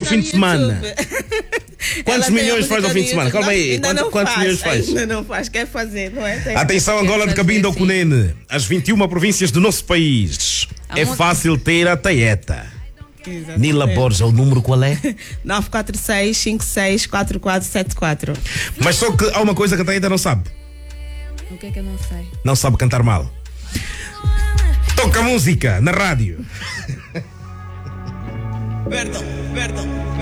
fim de semana? Quantos milhões faz ao fim de semana? Calma aí. Quantos milhões faz? Ainda não faz, quer fazer, não é? Atenção, Angola de Cabinda ao Cunene. As 21 províncias do nosso país. É fácil ter a taeta. Exatamente. Nila Borges, o número qual é? 946-564474. Mas só que há uma coisa que a taeta não sabe. O que é que eu não sei? Não sabe cantar mal. Toca música na rádio. Perdão.